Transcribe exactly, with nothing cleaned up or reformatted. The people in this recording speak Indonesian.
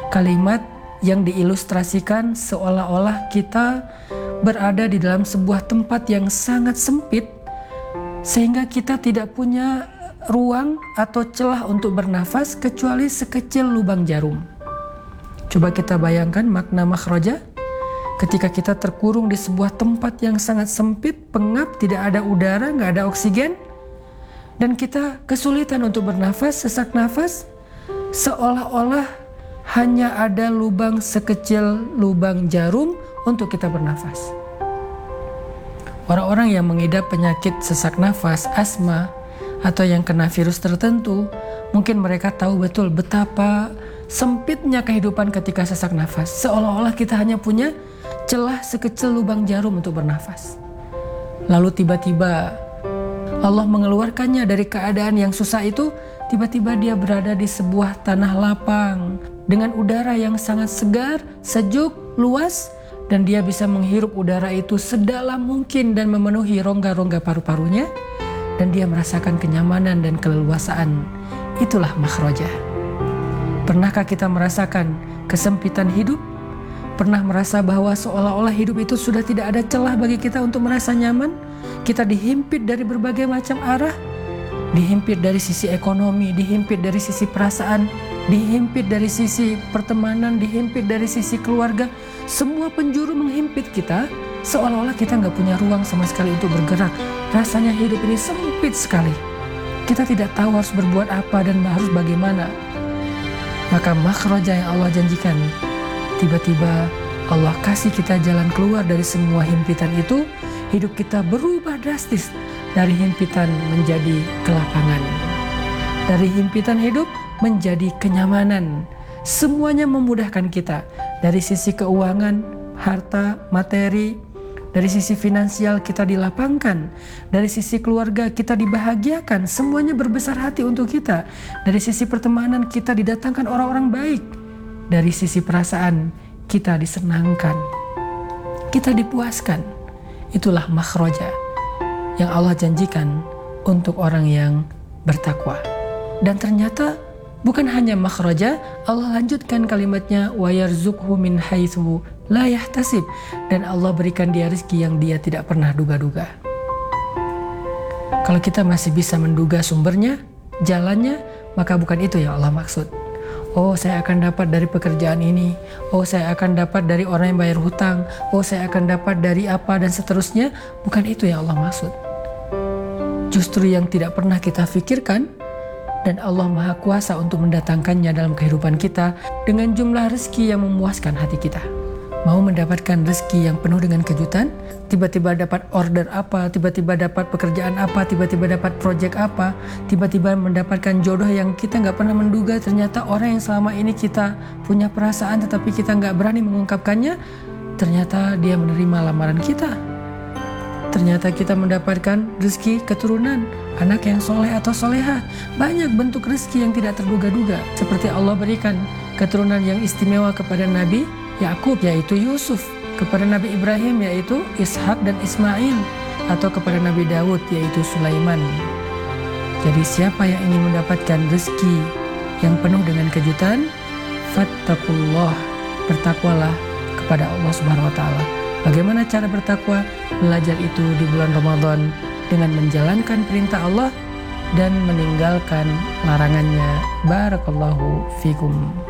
Kalimat yang diilustrasikan seolah-olah kita berada di dalam sebuah tempat yang sangat sempit, sehingga kita tidak punya ruang atau celah untuk bernafas kecuali sekecil lubang jarum. Coba kita bayangkan makna makhraja. Ketika kita terkurung di sebuah tempat yang sangat sempit, pengap, tidak ada udara, nggak ada oksigen, dan kita kesulitan untuk bernafas, sesak nafas, seolah-olah hanya ada lubang sekecil lubang jarum untuk kita bernafas. Orang-orang yang mengidap penyakit sesak nafas, asma, atau yang kena virus tertentu, mungkin mereka tahu betul betapa sempitnya kehidupan ketika sesak nafas. Seolah-olah kita hanya punya celah sekecil lubang jarum untuk bernafas. Lalu tiba-tiba Allah mengeluarkannya dari keadaan yang susah itu. Tiba-tiba dia berada di sebuah tanah lapang dengan udara yang sangat segar, sejuk, luas, dan dia bisa menghirup udara itu sedalam mungkin dan memenuhi rongga-rongga paru-parunya, dan dia merasakan kenyamanan dan keleluasaan. Itulah makhraja. Pernahkah kita merasakan kesempitan hidup? Pernah merasa bahwa seolah-olah hidup itu sudah tidak ada celah bagi kita untuk merasa nyaman? Kita dihimpit dari berbagai macam arah, dihimpit dari sisi ekonomi, dihimpit dari sisi perasaan, dihimpit dari sisi pertemanan, dihimpit dari sisi keluarga. Semua penjuru menghimpit kita, seolah-olah kita nggak punya ruang sama sekali untuk bergerak. Rasanya hidup ini sempit sekali. Kita tidak tahu harus berbuat apa dan harus bagaimana. Maka makhraja yang Allah janjikan, tiba-tiba Allah kasih kita jalan keluar dari semua himpitan itu. Hidup kita berubah drastis dari himpitan menjadi kelapangan, dari himpitan hidup menjadi kenyamanan. Semuanya memudahkan kita dari sisi keuangan, harta, materi, dari sisi finansial kita dilapangkan, dari sisi keluarga kita dibahagiakan, semuanya berbesar hati untuk kita. Dari sisi pertemanan kita didatangkan orang-orang baik, dari sisi perasaan kita disenangkan, kita dipuaskan. Itulah makhraja yang Allah janjikan untuk orang yang bertakwa. Dan ternyata bukan hanya makhraja, Allah lanjutkan kalimatnya, wa yarzuqhu min haitsu la yahtasib, dan Allah berikan dia rezeki yang dia tidak pernah duga-duga. Kalau kita masih bisa menduga sumbernya, jalannya, maka bukan itu yang Allah maksud. Oh, saya akan dapat dari pekerjaan ini. Oh, saya akan dapat dari orang yang bayar hutang. Oh, saya akan dapat dari apa dan seterusnya. Bukan itu yang Allah maksud. Justru yang tidak pernah kita pikirkan, dan Allah Maha Kuasa untuk mendatangkannya dalam kehidupan kita dengan jumlah rezeki yang memuaskan hati kita. Mau mendapatkan rezeki yang penuh dengan kejutan, tiba-tiba dapat order apa, tiba-tiba dapat pekerjaan apa, tiba-tiba dapat project apa, tiba-tiba mendapatkan jodoh yang kita nggak pernah menduga. Ternyata orang yang selama ini kita punya perasaan tetapi kita nggak berani mengungkapkannya, ternyata dia menerima lamaran kita. Ternyata kita mendapatkan rezeki keturunan, anak yang soleh atau soleha. Banyak bentuk rezeki yang tidak terduga-duga. Seperti Allah berikan keturunan yang istimewa kepada Nabi Yakub, yaitu Yusuf, kepada Nabi Ibrahim, yaitu Ishak dan Ismail, atau kepada Nabi Daud, yaitu Sulaiman. Jadi siapa yang ingin mendapatkan rezeki yang penuh dengan kejutan, fattaqullah, bertakwalah kepada Allah Subhanahu wa taala. Bagaimana cara bertakwa? Belajar itu di bulan Ramadan dengan menjalankan perintah Allah dan meninggalkan larangannya. Barakallahu fikum.